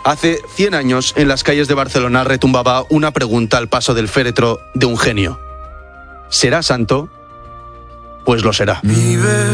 Hace 100 años, en las calles de Barcelona retumbaba una pregunta al paso del féretro de un genio. ¿Será santo? Pues lo será.